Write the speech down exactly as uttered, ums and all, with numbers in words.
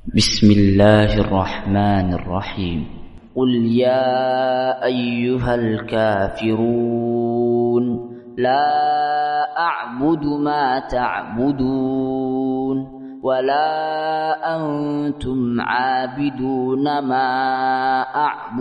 بسم الله الرحمن الرحيم. قل يا أيها الكافرون لا أعبد ما تعبدون ولا أنتم عابدون ما أعبد